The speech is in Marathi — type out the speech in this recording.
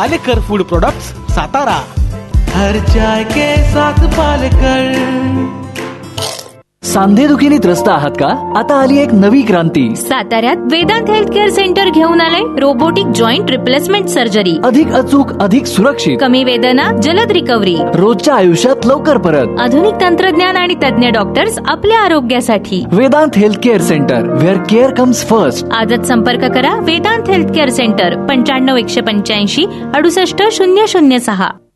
Palekar food products, Satara. हर चाय के साथ पालेकर. सांधेदुखीने त्रस्त आहात का? आता आली एक नवी क्रांती. साताऱ्यात वेदांत हेल्थ केअर सेंटर घेऊन आलंय रोबोटिक जॉईंट रिप्लेसमेंट सर्जरी. अधिक अचूक, अधिक सुरक्षित, कमी वेदना, जलद रिकव्हरी, रोजच्या आयुष्यात लवकर परत. आधुनिक तंत्रज्ञान आणि तज्ञ डॉक्टर्स आपल्या आरोग्यासाठी. Vedanta health care centre, wear care comes first. आजच संपर्क करा वेदांत हेल्थ केअर सेंटर 95 185 68 006.